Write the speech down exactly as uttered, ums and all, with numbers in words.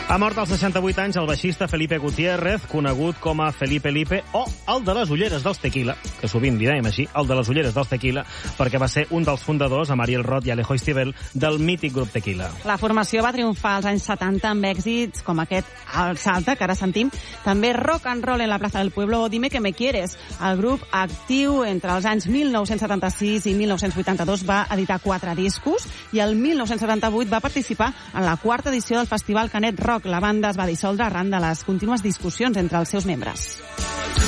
Ha mort als seixanta-vuit anys el baixista Felipe Gutiérrez, conegut com a Felipe Lipe, o el de les ulleres dels Tequila, que sovint li dèiem així, el de les ulleres dels Tequila, perquè va ser un dels fundadors, amb Ariel Roth i Alejo Stivel, del mític grup Tequila. La formació va triomfar als anys setanta amb èxits com aquest El Salta, que ara sentim, també Rock and Roll en la plaça del Pueblo o Dime que me quieres. El grup, actiu entre els anys mil nou-cents setanta-sis i mil nou-cents vuitanta-dos, va editar quatre discos i el mil nou-cents setanta-vuit va participar en la quarta edició del Festival Canet Rock. La banda es va dissoldre arran de les contínues discussions entre els seus membres.